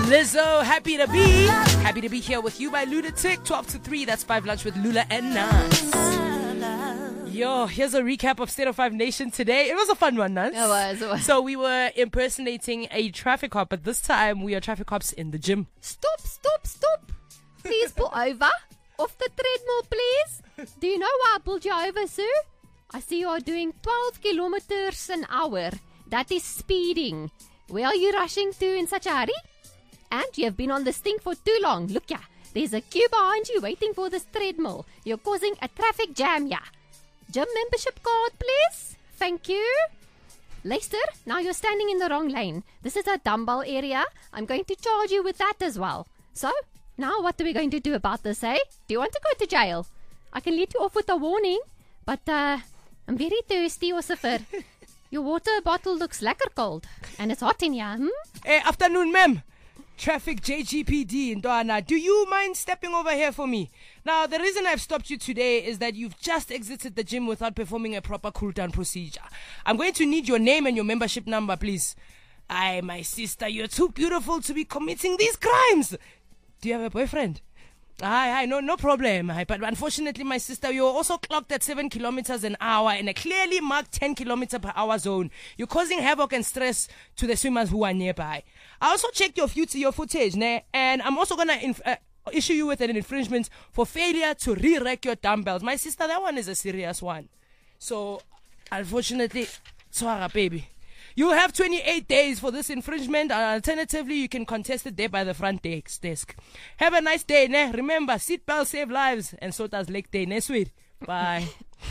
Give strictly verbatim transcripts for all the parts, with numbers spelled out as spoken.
Lizzo, happy to be. Happy to be here with you by Lunatic. twelve to three, that's five lunch with Lula and Nas. Yo, here's a recap of State of Five Nation today. It was a fun one, Nas. It was, it was. So we were impersonating a traffic cop, but this time we are traffic cops in the gym. Stop, stop, stop. Please pull over. Off the treadmill, please. Do you know why I pulled you over, sir? I see you are doing twelve kilometers an hour. That is speeding. Where are you rushing to in such a hurry? And you have been on this thing for too long. Look, yeah, there's a queue behind you waiting for this treadmill. You're causing a traffic jam, yeah. Gym membership card, please. Thank you. Lester, now you're standing in the wrong lane. This is a dumbbell area. I'm going to charge you with that as well. So, now what are we going to do about this, eh? Do you want to go to jail? I can let you off with a warning, but uh, I'm very thirsty, Osifer. Your water bottle looks lekker cold, and it's hot in here, hmm? Hey, afternoon, ma'am. Traffic J G P D in Doana. Do you mind stepping over here for me? Now, the reason I've stopped you today is that you've just exited the gym without performing a proper cool-down procedure. I'm going to need your name and your membership number, please. Aye, my sister, you're too beautiful to be committing these crimes. Do you have a boyfriend? Aye, aye, no, no problem. Aye, but unfortunately, my sister, you're also clocked at seven kilometers an hour in a clearly marked ten kilometer per hour zone. You're causing havoc and stress to the swimmers who are nearby. I also checked your fut- your footage, ne? And I'm also gonna inf- uh, issue you with an infringement for failure to re-rack your dumbbells. My sister, that one is a serious one. So, unfortunately, Swara, baby. You have twenty-eight days for this infringement. Uh, alternatively, you can contest it there by the front desk. Have a nice day, ne? Remember, seatbelts save lives, and so does leg day, ne, sweet? Bye.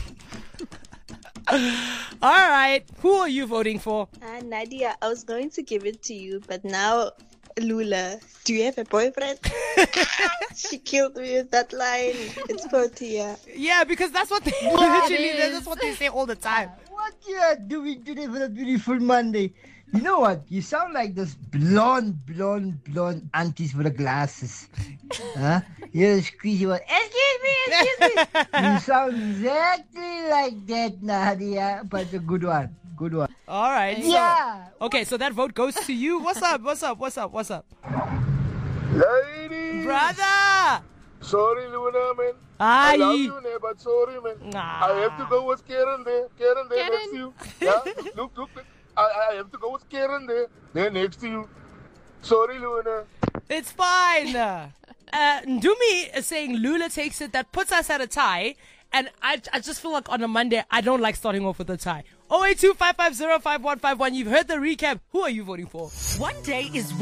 All right. Who are you voting for? Uh, Nadia, I was going to give it to you, but now, Lula, do you have a boyfriend? She killed me with that line. It's Portia. Yeah, because that's what they literally, that's what they say all the time. What you are doing today for a beautiful Monday? You know what? You sound like those blonde, blonde, blonde aunties with the glasses. Huh? You're squeezy one. Excuse me, excuse me. You sound exactly like that, Nadia, but a good one. Good one. All right. So, Yeah. okay, so that vote goes to you. What's up? What's up? What's up? What's up? Ladies! Brother! Sorry, Luna, man. Aye. I love you, man, but sorry, man. Nah. I have to go with Karen there. Karen there Karen. next to you. Yeah, look, look. look. I, I have to go with Karen there. There next to you. Sorry, Luna. It's fine. Uh, Ndumi is saying Lula takes it. That puts us at a tie. And I, I just feel like on a Monday, I don't like starting off with a tie. oh eight two five five zero five one five one. You've heard the recap. Who are you voting for? One day is